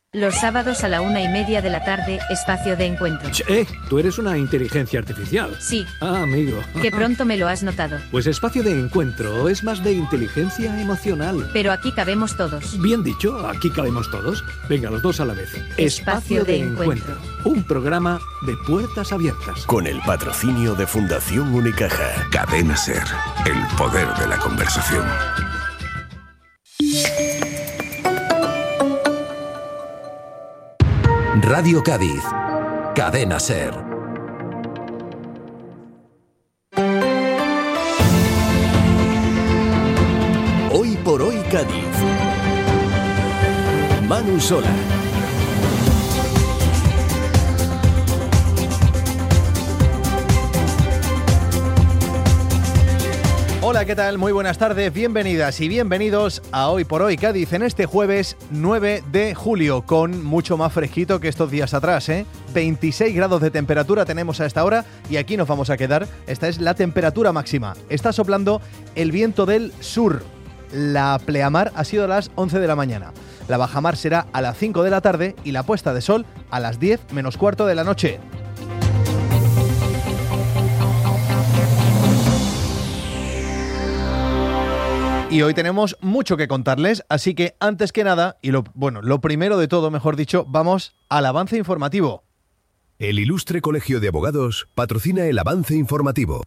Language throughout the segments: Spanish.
Los sábados a la 1:30 de la tarde, espacio de encuentro. Tú eres una inteligencia artificial. Sí. Ah, amigo. Que pronto me lo has notado. Pues espacio de encuentro es más de inteligencia emocional. Pero aquí cabemos todos. Bien dicho, aquí cabemos todos. Venga, los dos a la vez. Espacio de encuentro. Un programa de puertas abiertas. Con el patrocinio de Fundación Unicaja. Cadena SER, el poder de la conversación. Radio Cádiz, Cadena SER. Hoy por hoy Cádiz. Manu Sola. Hola, ¿qué tal? Muy buenas tardes, bienvenidas y bienvenidos a Hoy por Hoy Cádiz en este jueves 9 de julio, con mucho más fresquito que estos días atrás, 26 grados de temperatura tenemos a esta hora y aquí nos vamos a quedar. Esta es la temperatura máxima. Está soplando el viento del sur. La pleamar ha sido a las 11 de la mañana. La bajamar será a las 5 de la tarde y la puesta de sol a las 10 menos cuarto de la noche. Y hoy tenemos mucho que contarles, así que antes que nada, y lo primero de todo, mejor dicho, vamos al avance informativo. El Ilustre Colegio de Abogados patrocina el avance informativo.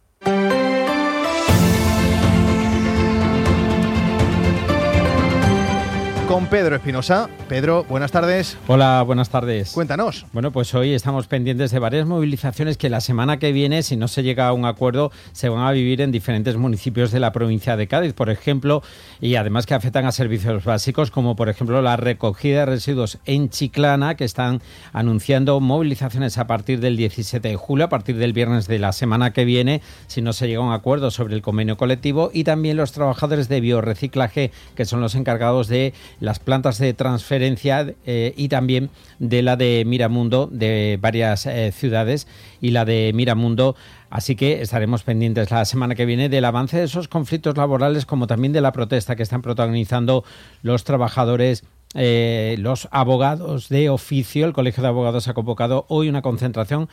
Con Pedro Espinosa. Pedro, buenas tardes. Hola, buenas tardes. Cuéntanos. Bueno, pues hoy estamos pendientes de varias movilizaciones que la semana que viene, si no se llega a un acuerdo, se van a vivir en diferentes municipios de la provincia de Cádiz, por ejemplo, y además que afectan a servicios básicos, como por ejemplo la recogida de residuos en Chiclana, que están anunciando movilizaciones a partir del 17 de julio, a partir del viernes de la semana que viene, si no se llega a un acuerdo sobre el convenio colectivo, y también los trabajadores de biorreciclaje, que son los encargados de las plantas de transferencia y también de la de Miramundo, de varias ciudades, y la de Miramundo. Así que estaremos pendientes la semana que viene del avance de esos conflictos laborales, como también de la protesta que están protagonizando los trabajadores, los abogados de oficio. El Colegio de Abogados ha convocado hoy una concentración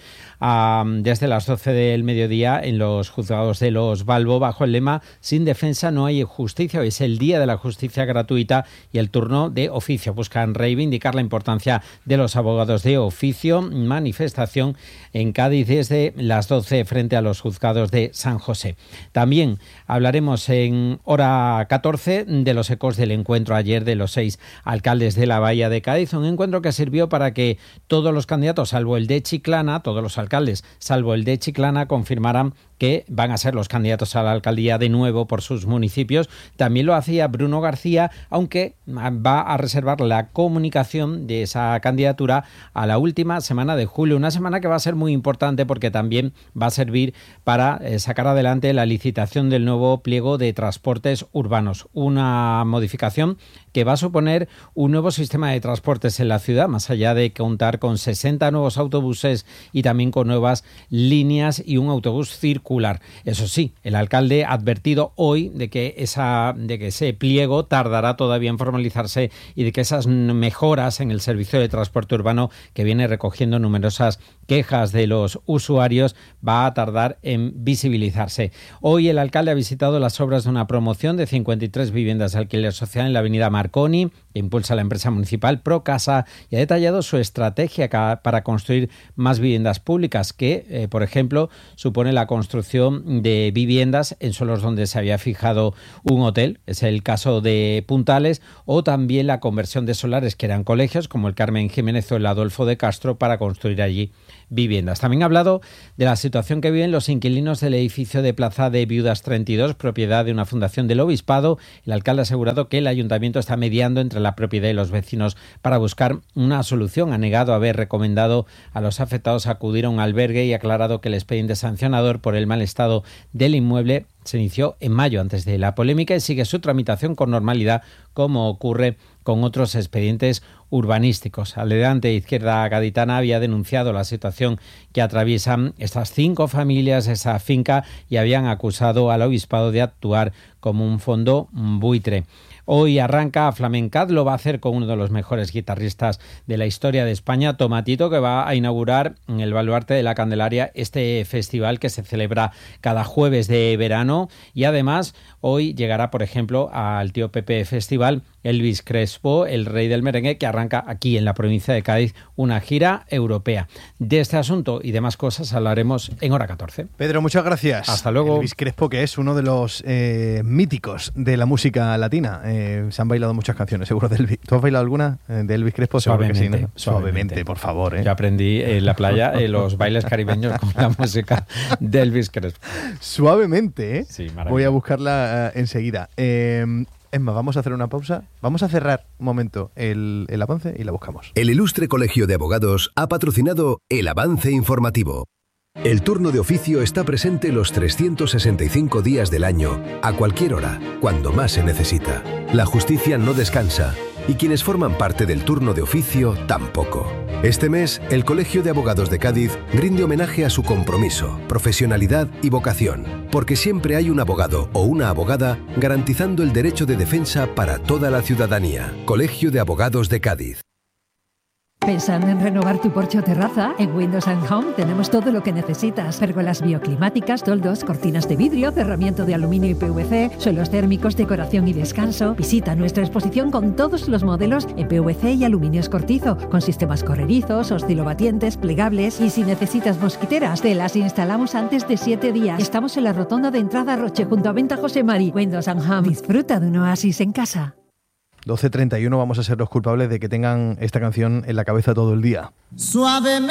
desde las 12 del mediodía en los juzgados de Los Balbo, bajo el lema "Sin defensa no hay justicia". Hoy es el Día de la Justicia Gratuita y el turno de oficio. Buscan reivindicar la importancia de los abogados de oficio. Manifestación en Cádiz desde las 12 frente a los juzgados de San José. También hablaremos en hora 14 de los ecos del encuentro ayer de los 6 alcaldes de la Bahía de Cádiz, un encuentro que sirvió para que todos los candidatos, salvo el de Chiclana, todos los alcaldes, salvo el de Chiclana, confirmaran que van a ser los candidatos a la alcaldía de nuevo por sus municipios. También lo hacía Bruno García, aunque va a reservar la comunicación de esa candidatura a la última semana de julio, una semana que va a ser muy importante porque también va a servir para sacar adelante la licitación del nuevo pliego de transportes urbanos, una modificación que va a suponer un nuevo sistema de transportes en la ciudad, más allá de contar con 60 nuevos autobuses y también con nuevas líneas y un autobús circular. Eso sí, el alcalde ha advertido hoy de que ese pliego tardará todavía en formalizarse y de que esas mejoras en el servicio de transporte urbano, que viene recogiendo numerosas quejas de los usuarios, va a tardar en visibilizarse. Hoy el alcalde ha visitado las obras de una promoción de 53 viviendas de alquiler social en la avenida Marconi, que impulsa la empresa municipal Procasa, y ha detallado su estrategia para construir más viviendas públicas, que, por ejemplo, supone la construcción de viviendas en suelos donde se había fijado un hotel, es el caso de Puntales, o también la conversión de solares que eran colegios, como el Carmen Jiménez o el Adolfo de Castro, para construir allí viviendas. También ha hablado de la situación que viven los inquilinos del edificio de Plaza de Viudas 32, propiedad de una fundación del Obispado. El alcalde ha asegurado que el ayuntamiento está mediando entre la propiedad y los vecinos para buscar una solución. Ha negado haber recomendado a los afectados acudir a un albergue y ha aclarado que el expediente sancionador por el mal estado del inmueble se inició en mayo, antes de la polémica, y sigue su tramitación con normalidad, como ocurre con otros expedientes urbanísticos. Adelante Izquierda Gaditana había denunciado la situación que atraviesan estas 5 familias, esa finca, y habían acusado al obispado de actuar como un fondo buitre. Hoy arranca Flamencat, lo va a hacer con uno de los mejores guitarristas de la historia de España, Tomatito, que va a inaugurar en el Baluarte de la Candelaria este festival que se celebra cada jueves de verano. Y además hoy llegará, por ejemplo, al Tío Pepe Festival Elvis Crespo, el rey del merengue, que arranca aquí en la provincia de Cádiz una gira europea. De este asunto y demás cosas hablaremos en Hora 14. Pedro, muchas gracias. Hasta luego. Elvis Crespo, que es uno de los míticos de la música latina. Se han bailado muchas canciones, seguro, de Elvis. ¿Tú has bailado alguna de Elvis Crespo? Suavemente, que sí, ¿no? Suavemente, por favor. Yo aprendí en la playa los bailes caribeños con la música de Elvis Crespo. Suavemente, ¿eh? Sí, maravilla. Voy a buscarla enseguida. Es más, vamos a hacer una pausa. Vamos a cerrar un momento el avance y la buscamos. El Ilustre Colegio de Abogados ha patrocinado el avance informativo. El turno de oficio está presente los 365 días del año, a cualquier hora, cuando más se necesita. La justicia no descansa y quienes forman parte del turno de oficio tampoco. Este mes, el Colegio de Abogados de Cádiz rinde homenaje a su compromiso, profesionalidad y vocación, porque siempre hay un abogado o una abogada garantizando el derecho de defensa para toda la ciudadanía. Colegio de Abogados de Cádiz. ¿Pensando en renovar tu porche o terraza? En Windows & Home tenemos todo lo que necesitas. Pérgolas bioclimáticas, toldos, cortinas de vidrio, cerramiento de aluminio y PVC, suelos térmicos, decoración y descanso. Visita nuestra exposición con todos los modelos en PVC y aluminio escortizo, con sistemas corredizos, oscilobatientes, plegables, y si necesitas mosquiteras, te las instalamos antes de 7 días. Estamos en la rotonda de entrada a Roche, junto a Venta José Mari. Windows & Home. Disfruta de un oasis en casa. 12:31, vamos a ser los culpables de que tengan esta canción en la cabeza todo el día. Suavemente.